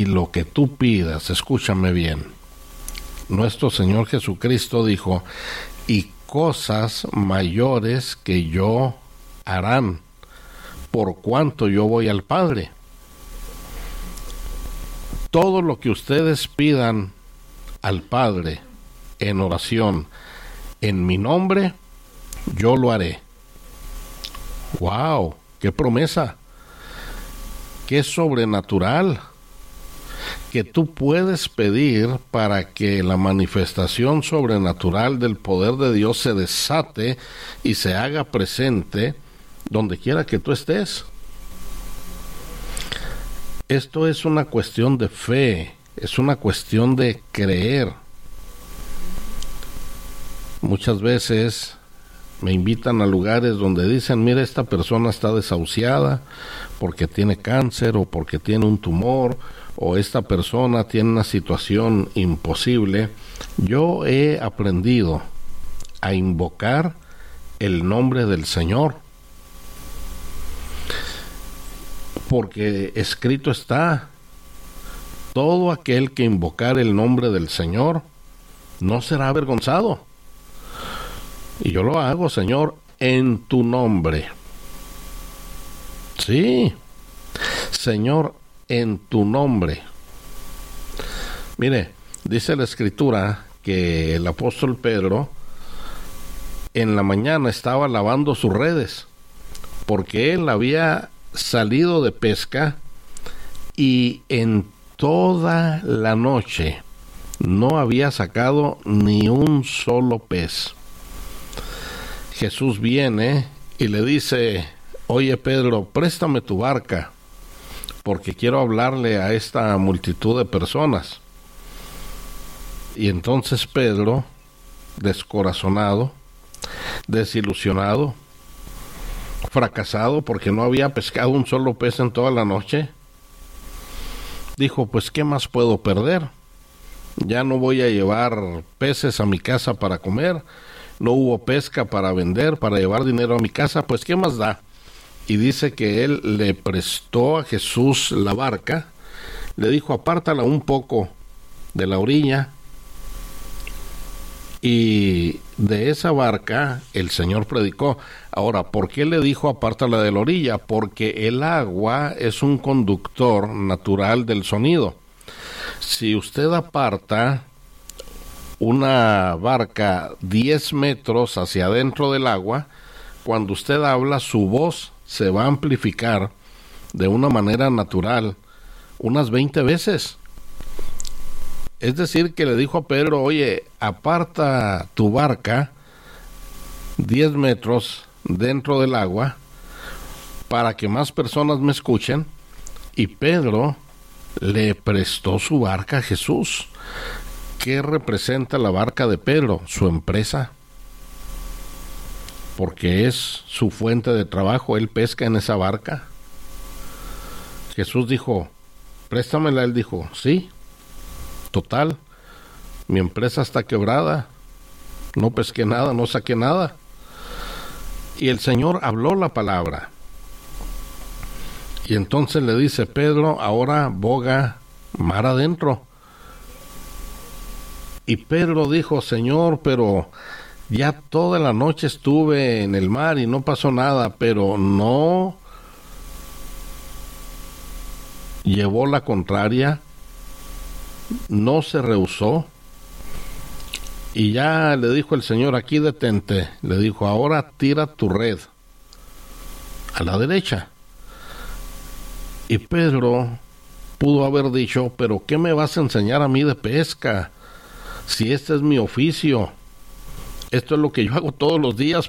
y lo que tú pidas, escúchame bien. Nuestro Señor Jesucristo dijo, y cosas mayores que yo harán, por cuanto yo voy al Padre. Todo lo que ustedes pidan al Padre en oración, en mi nombre, yo lo haré. ¡Wow! ¡Qué promesa! ¡Qué sobrenatural! Que tú puedes pedir para que la manifestación sobrenatural del poder de Dios se desate y se haga presente donde quiera que tú estés. Esto es una cuestión de fe, es una cuestión de creer. Muchas veces me invitan a lugares donde dicen, mira, esta persona está desahuciada porque tiene cáncer o porque tiene un tumor, o esta persona tiene una situación imposible. Yo he aprendido a invocar el nombre del Señor, porque escrito está, todo aquel que invocar el nombre del Señor no será avergonzado. Y yo lo hago, Señor, en tu nombre. Sí, Señor, en tu nombre. Mire, dice la Escritura que el apóstol Pedro en la mañana estaba lavando sus redes, porque él había salido de pesca y en toda la noche no había sacado ni un solo pez. Jesús viene y le dice, oye Pedro, préstame tu barca, porque quiero hablarle a esta multitud de personas. Y entonces Pedro, descorazonado, desilusionado, fracasado porque no había pescado un solo pez en toda la noche, dijo, pues ¿qué más puedo perder? Ya no voy a llevar peces a mi casa para comer, no hubo pesca para vender, para llevar dinero a mi casa, pues ¿qué más da? Y dice que él le prestó a Jesús la barca, le dijo, apártala un poco de la orilla, y de esa barca el Señor predicó. Ahora, ¿por qué le dijo apártala de la orilla? Porque el agua es un conductor natural del sonido. Si usted aparta una barca 10 metros hacia adentro del agua, cuando usted habla, su voz se va a amplificar de una manera natural unas 20 veces. Es decir, que le dijo a Pedro, oye, aparta tu barca 10 metros dentro del agua para que más personas me escuchen. Y Pedro le prestó su barca a Jesús. ¿Qué representa la barca de Pedro? Su empresa. Porque es su fuente de trabajo, él pesca en esa barca. Jesús dijo, préstamela, él dijo, sí. Total, mi empresa está quebrada, no pesqué nada, no saqué nada. Y el Señor habló la palabra. Y entonces le dice, Pedro, ahora boga mar adentro. Y Pedro dijo, Señor, pero ya toda la noche estuve en el mar y no pasó nada, pero no llevó la contraria, no se rehusó. Y ya le dijo el Señor, aquí detente. Le dijo, ahora tira tu red a la derecha. Y Pedro pudo haber dicho, pero ¿qué me vas a enseñar a mí de pesca? Si este es mi oficio, esto es lo que yo hago todos los días.